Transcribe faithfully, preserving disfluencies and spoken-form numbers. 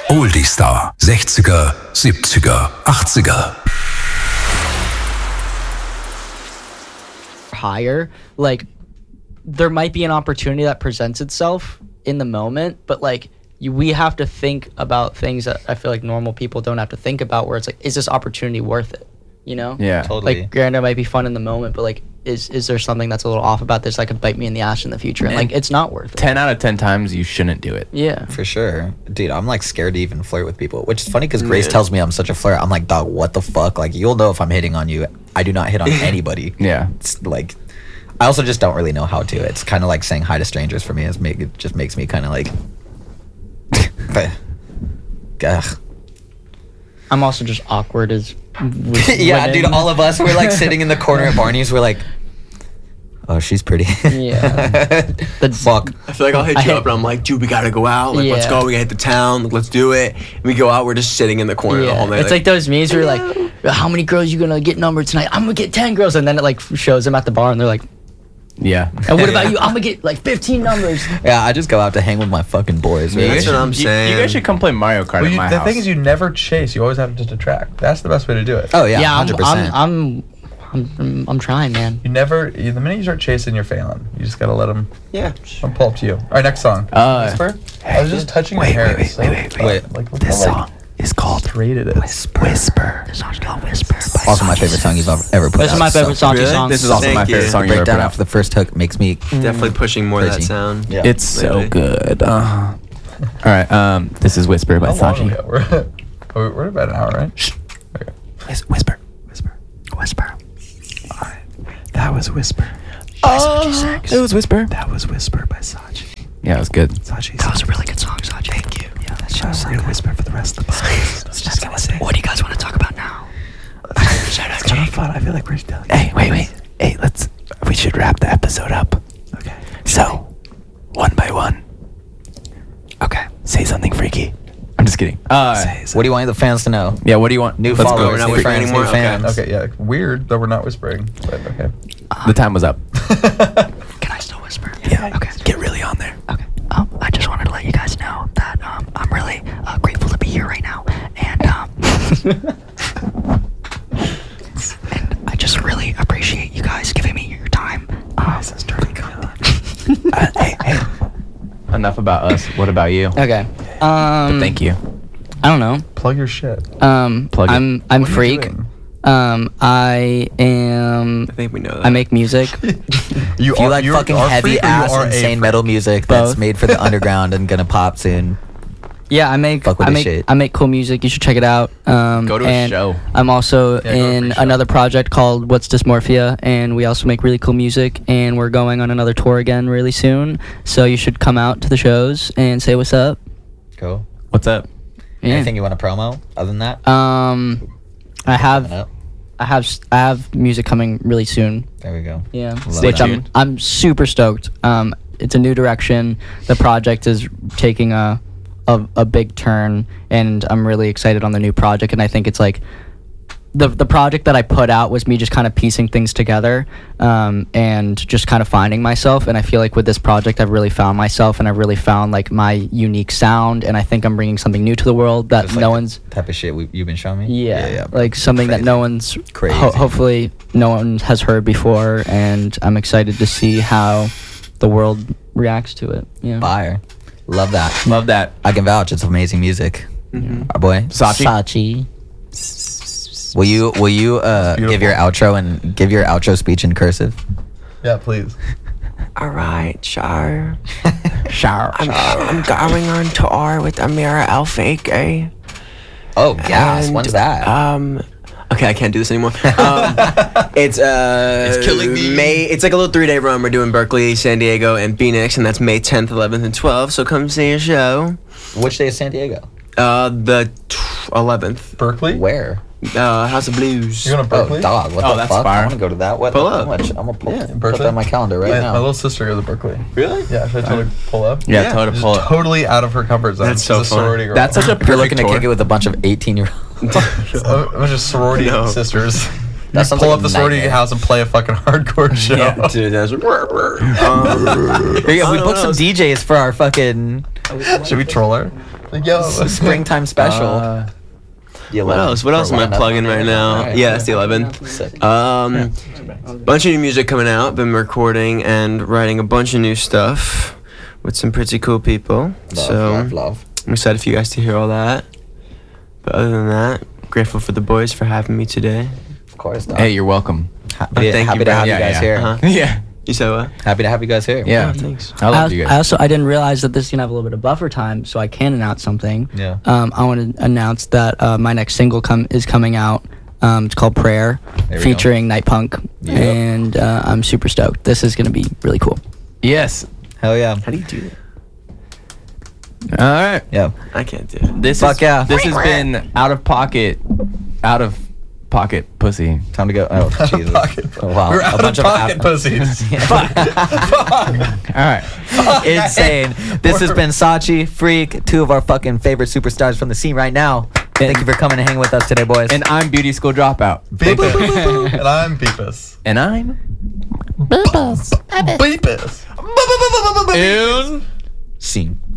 Oldie Star. sechziger, siebziger, achtziger. Higher, like there might be an opportunity that presents itself in the moment, but like you, we have to think about things that I feel like normal people don't have to think about, where it's like, is this opportunity worth it? You know? Yeah, totally. Like, granted, it might be fun in the moment, but like, is is there something that's a little off about this that could bite me in the ass in the future? And, and like, it's not worth it. ten out of ten times you shouldn't do it. Yeah. For sure. Dude, I'm like scared to even flirt with people, which is funny because Grace Yeah. tells me I'm such a flirt. I'm like, dog, what the fuck? Like, you'll know if I'm hitting on you. I do not hit on anybody. Yeah. It's like, I also just don't really know how to. It's kind of like saying hi to strangers for me. It's make, it just makes me kind of like, but, ugh. I'm also just awkward as. Yeah, women. dude, all of us, we're like sitting in the corner at Barney's. We're like, oh, she's pretty. Yeah. The- Fuck. I feel like I'll hit I you hate- up and I'm like, dude, we gotta go out. Like, let's Yeah. go. We gotta hit the town. Like, let's do it. And we go out. We're just sitting in the corner the whole Yeah. night. It's like those memes where you're like, how many girls you gonna get numbered tonight? I'm gonna get ten girls, and then it like shows them at the bar, and they're like, Yeah. and what about you? I'm gonna get like fifteen numbers. Yeah, I just go out to hang with my fucking boys. Yeah, Right? that's what I'm You, saying. you guys should come play Mario Kart Well, at you, my the house. thing is, you never chase. You always have to just attract. That's the best way to do it. Oh, yeah, Yeah, I'm, one hundred percent. I'm, I'm, I'm, I'm, I'm trying, man. You never. You, the minute you start chasing, you're failing. You just gotta let them. yeah. I'm pull up to you. All right, next song. Uh, Whisper. I was just touching wait, your hair. wait, wait, so, wait, wait, wait. Wait. Like, look this how, like, song is called straight it is. Whisper. Whisper. The song's called Whisper. by Also, my Sachi. favorite song you've ever, ever put This out. is my favorite so, Sachi Really? song. This is also Thank my favorite you. song The you've ever put breakdown out. after the first hook makes me. Definitely pushing more of that Crazy. sound. Yeah. It's so Lately. good. Uh, all right. Um, this is Whisper by How long Sachi. ago? We're, we're we're about an hour, right? Shh. Okay. Whis- Whisper. Whisper. Whisper. That was Whisper. Oh, It was Whisper. That was Whisper by Sachi. Yeah, it was good. Sachi. That was a really good song, Sachi. Thank you. Yeah, that's just We're gonna whisper for the rest of the podcast. Let's just gonna say. What do you guys want to talk about now? Shout out, It's kind of fun. I feel like we're still. Hey, wait, wait. Hey, let's. We should wrap the episode up. Okay. So, one by one. Okay. Say something freaky. I'm just kidding. Uh, What do you want the fans to know? yeah. What do you want? New Let's go. followers, We're not new whispering friends, anymore? new Okay. fans. Okay, yeah. Weird that we're not whispering, but okay. The time was up. Can I still whisper? Yeah. Okay. Get really on there. Okay. Um, I just wanted to let you guys know that um, I'm really uh, grateful to be here right now, and um, and I just really appreciate you guys giving me your time. Um, uh, hey, hey. Enough about us. What about you? okay. Um, Thank you. I don't know. Plug your shit. Um, Plug it. I'm I'm What are you freak. doing? Um, I am. I think we know that. I make music. If You, you are- like you're- fucking are heavy freak or you ass are a insane freak? metal music that's Both. made for the underground and gonna pop soon. Yeah, I make Fuck with I this make shit. I make cool music. You should check it out. Um, Go to a and show. I'm also Yeah, go to a in free show. another project called What's Dysmorphia, and we also make really cool music. And we're going on another tour again really soon. So you should come out to the shows and say what's up. Cool. What's up? Yeah. Anything you want to promo other than that? Um, I have Coming up? I have s- I have music coming really soon. There we go. Yeah, Love which that. I'm I'm super stoked. Um, it's a new direction. The project is taking a, a a big turn, and I'm really excited on the new project. And I think it's like the the project that I put out was me just kind of piecing things together, um, and just kind of finding myself. And I feel like with this project, I've really found myself, and I've really found like my unique sound. And I think I'm bringing something new to the world that Just like no the one's. type of shit we, you've been showing me. Yeah, bro. like something that Crazy. no one's Crazy. ho- hopefully no one has heard before, and I'm excited to see how the world reacts to it. Yeah. Fire. Love that. Love that. I can vouch. It's amazing music. Our boy Sachi? Sachi. Will you will you uh, It's give your outro and give your outro speech in cursive? Yeah, please. All right, sure. Shower. I'm, I'm going on tour with Amira Alfake. Oh gas. And, When's that? Um, okay, I can't do this anymore. Um, it's uh, It's killing me. May. It's like a little three-day run. We're doing Berkeley, San Diego, and Phoenix, and that's May tenth, eleventh, and twelfth. So come see a show. Which day is San Diego? Uh, the eleventh. Berkeley? Where? Uh, House of Blues. You going to Berkeley? Oh dog. What Oh, the that's fuck? fire. I want to go to that. What? Pull how up. much? I'm gonna pull, Yeah. put Berkeley? that on my calendar right my, now. my little sister goes to Berkeley. Really? Yeah, should I tell her to pull up? Yeah, Yeah. tell her to She's pull it. totally out of her comfort zone. That's She's so a fun. sorority girl. That's such a If you're looking perfect to kick it tour. with a bunch of eighteen year olds. a bunch of sorority No. sisters. That You sounds pull like up a the sorority nightmare. house and play a fucking hardcore show. Dude, that's. Um, Yeah, we I don't booked some know. D Js for our fucking Should we troll her? Like, yo, Springtime special. Uh, The What eleventh else? What for else am I Wanda. plugging right now? Alright. Yeah, it's the eleventh. Sick. Um, bunch of new music coming out. Been recording and writing a bunch of new stuff with some pretty cool people. Love, so love, love. I'm excited for you guys to hear all that. But other than that, grateful for the boys for having me today. Of course. Dog. hey, you're welcome. happy, Oh, thank happy you, to bro. have Yeah, you guys yeah. here. Uh-huh. yeah. You said what? Happy to have you guys here. Yeah. Oh, thanks. I I, love you I guys. also I didn't realize that this is gonna have a little bit of buffer time, so I can announce something. Yeah. Um, I want to announce that uh, my next single come is coming out. Um, it's called Prayer, There we featuring Night Punk, Yep. and uh, I'm super stoked. This is gonna be really cool. Yes. Hell yeah. How do you do that? All right. Yeah. I can't do it. This Fuck is, yeah. This has been out of pocket, out of pocket pussy. Time to go. Oh, Jesus. pocket. Oh, wow. We're A out bunch of of pocket app- pussies. Fuck. All right. Insane. This has been Sachi, Freak, two of our fucking favorite superstars from the scene right now. Thank you for coming and hanging with us today, boys. And I'm beauty school dropout. Beepus. And I'm Beepus. And I'm Beepus. in Scene.